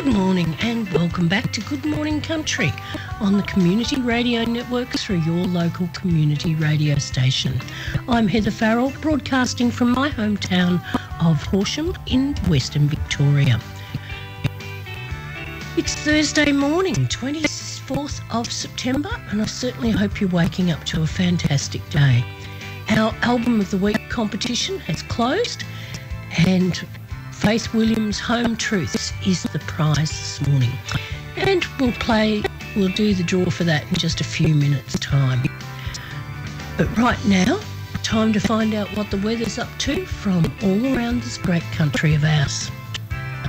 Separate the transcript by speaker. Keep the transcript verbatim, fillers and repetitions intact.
Speaker 1: Good morning and welcome back to Good Morning Country on the Community Radio Network through your local community radio station. I'm Heather Farrell, broadcasting from my hometown of Horsham in Western Victoria. It's Thursday morning, twenty-fourth of September, and I certainly hope you're waking up to a fantastic day. Our Album of the Week competition has closed, and Faith Williams' Home Truths is the prize this morning. And we'll play, we'll do the draw for that in just a few minutes' time. But right now, time to find out what the weather's up to from all around this great country of ours.